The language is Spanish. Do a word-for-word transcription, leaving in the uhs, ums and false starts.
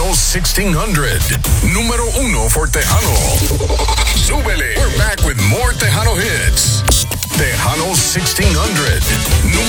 Tejano sixteen hundred. Número uno for Tejano. Súbele. We're back with more Tejano hits. Tejano sixteen hundred. Número